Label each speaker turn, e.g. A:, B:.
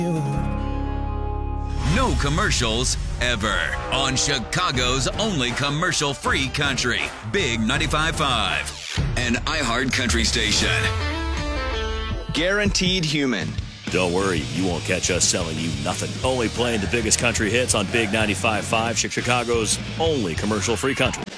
A: No commercials ever on Chicago's only commercial-free country, Big 95.5, an iHeart country station.
B: Guaranteed human.
C: Don't worry, you won't catch us selling you nothing. Only playing the biggest country hits on Big 95.5, Chicago's only commercial-free country.